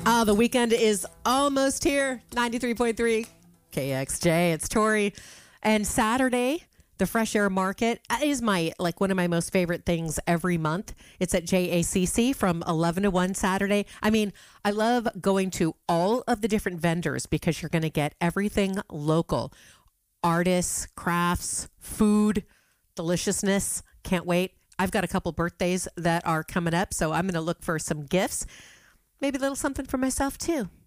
Oh, the weekend is almost here. 93.3 KXJ. It's Tori. And Saturday, the Fresh Air Market is one of my most favorite things every month. It's at JACC from 11 to 1 Saturday. I mean, I love going to all of the different vendors because you're going to get everything local. Artists, crafts, food, deliciousness. Can't wait. I've got a couple birthdays that are coming up, so I'm going to look for some gifts. Maybe a little something for myself, too.